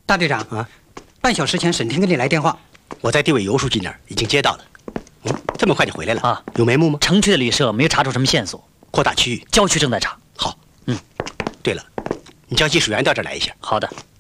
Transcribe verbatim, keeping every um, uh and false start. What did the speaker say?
大队长啊，半小时前沈天给你来电话， 我在地委尤书记那儿已经接到了。嗯，这么快就回来了啊？ 有眉目吗？ 城区的旅社没有查出什么线索， 扩大区域， 郊区正在查。 好， 嗯， 对了，你叫技术员到这儿来一下。 好的。